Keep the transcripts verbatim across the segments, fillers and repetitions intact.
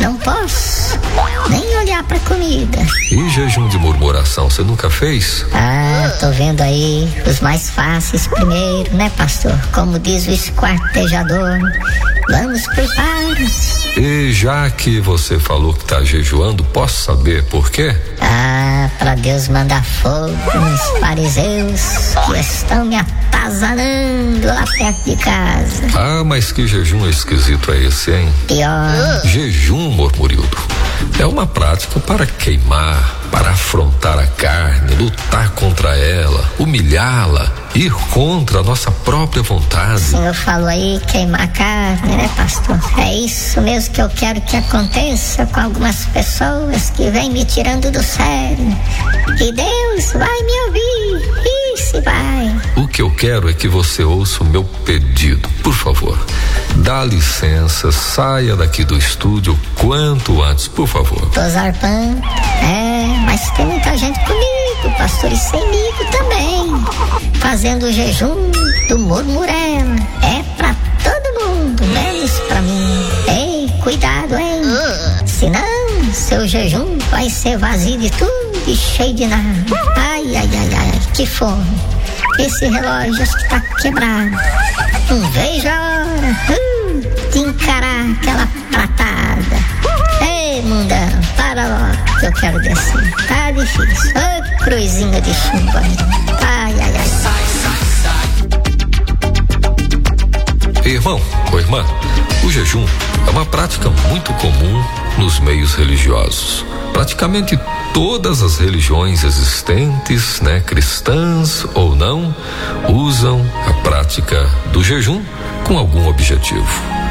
não posso nem olhar pra comida. E jejum de murmuração, você nunca fez? Ah, tô vendo aí os mais fáceis primeiro, né, pastor? Como diz o esquartejador, vamos por partes. E já que você falou que tá jejuando, posso saber por quê? Ah, pra Deus mandar fogo nos fariseus que estão me atazanando lá perto de casa. Ah, mas que jejum esquisito é esse, hein? Pior. Jejum, murmurildo, é uma prática para queimar, para afrontar a carne, lutar contra ela, humilhá-la, ir contra a nossa própria vontade. O senhor falou aí queimar a carne, né, pastor? É isso mesmo que eu quero que aconteça com algumas pessoas que vêm me tirando do sério. E Deus vai me ouvir. Isso vai. O que eu quero é que você ouça o meu pedido, por favor. Dá licença, saia daqui do estúdio quanto antes, por favor. Tô zarpando. É, mas tem muita gente comigo, pastor, e semigo também. Fazendo o jejum do murmurela. É pra todo mundo, menos pra mim. Ei, cuidado, hein? Senão, seu jejum vai ser vazio de tudo e cheio de nada. Ai, ai, ai, ai, que fome. Esse relógio acho que tá quebrado. Não vejo a hora hum, de encarar aquela pratada. Ei, mundão, para logo que eu quero descer. Tá difícil. Ô, cruzinha de chumbo aí. Ai, ai, ai. Irmão ou irmã, o jejum é uma prática muito comum nos meios religiosos. Praticamente todas as religiões existentes, né, cristãs ou não, usam a prática do jejum com algum objetivo.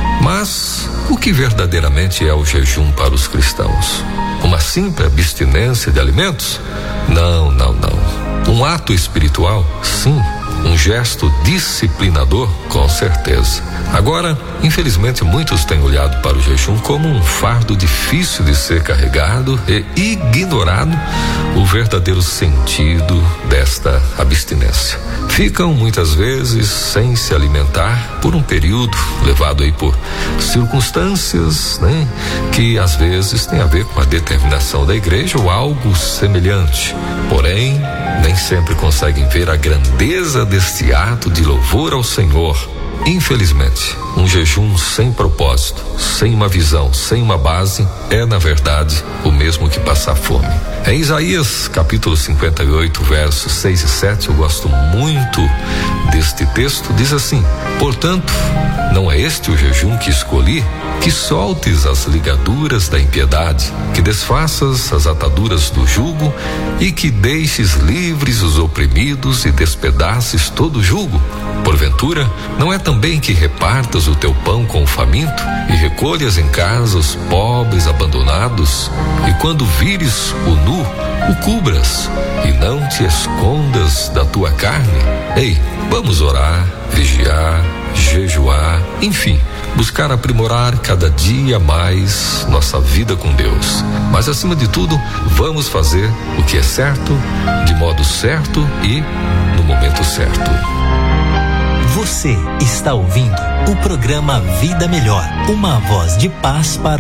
Mas o que verdadeiramente é o jejum para os cristãos? Uma simples abstinência de alimentos? Não, não, não. Um ato espiritual? Sim. Um gesto disciplinador? Com certeza. Agora, infelizmente, muitos têm olhado para o jejum como um fardo difícil de ser carregado e ignorado o verdadeiro sentido desta abstinência. Ficam muitas vezes sem se alimentar por um período, levado aí por circunstâncias, né? Que às vezes tem a ver com a determinação da igreja ou algo semelhante. Porém, nem sempre conseguem ver a grandeza deste ato de louvor ao Senhor. Infelizmente, um jejum sem propósito, sem uma visão, sem uma base, é na verdade o mesmo que passar fome. Em Isaías capítulo cinquenta e oito, versos seis e sete, eu gosto muito deste texto, diz assim: portanto, não é este o jejum que escolhi? Que soltes as ligaduras da impiedade, que desfaças as ataduras do jugo e que deixes livres os oprimidos e despedaces todo o jugo. Porventura, não é também que repartas o teu pão com o faminto e recolhas em casa os pobres abandonados, e quando vires o nu, o cubras e não te escondas da tua carne? Ei, vamos orar, vigiar, jejuar, enfim, buscar aprimorar cada dia mais nossa vida com Deus. Mas acima de tudo, vamos fazer o que é certo, de modo certo e no momento certo. Você está ouvindo o programa Vida Melhor, uma voz de paz para